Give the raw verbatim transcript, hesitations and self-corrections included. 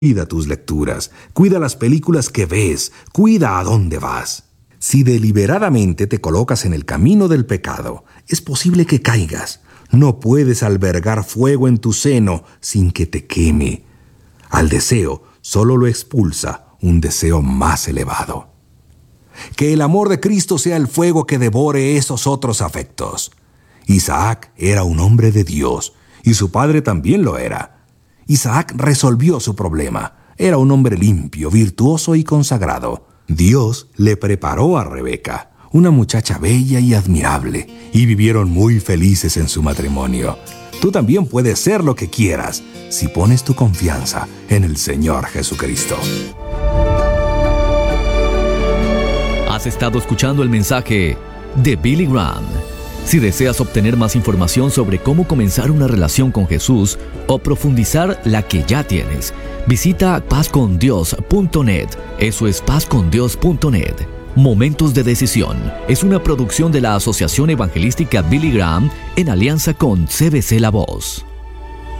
Cuida tus lecturas, cuida las películas que ves, cuida a dónde vas. Si deliberadamente te colocas en el camino del pecado, es posible que caigas. No puedes albergar fuego en tu seno sin que te queme. Al deseo solo lo expulsa un deseo más elevado. Que el amor de Cristo sea el fuego que devore esos otros afectos. Isaac era un hombre de Dios y su padre también lo era. Isaac resolvió su problema. Era un hombre limpio, virtuoso y consagrado. Dios le preparó a Rebeca, una muchacha bella y admirable, y vivieron muy felices en su matrimonio. Tú también puedes ser lo que quieras si pones tu confianza en el Señor Jesucristo. Has estado escuchando el mensaje de Billy Graham. Si deseas obtener más información sobre cómo comenzar una relación con Jesús o profundizar la que ya tienes, visita paz con dios punto net. Eso es paz con dios punto net. Momentos de Decisión es una producción de la Asociación Evangelística Billy Graham en alianza con C B C La Voz.